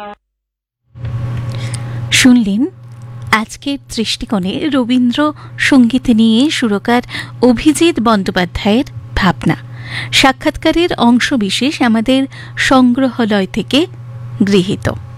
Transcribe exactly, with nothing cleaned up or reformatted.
শুনলেন আজকের দৃষ্টিকোণে রবীন্দ্র সঙ্গীত নিয়ে সুরকার অভিজিৎ বন্দ্যোপাধ্যায়ের ভাবনা। সাক্ষাৎকারের অংশবিশেষ আমাদের সংগ্রহালয় থেকে গৃহীত।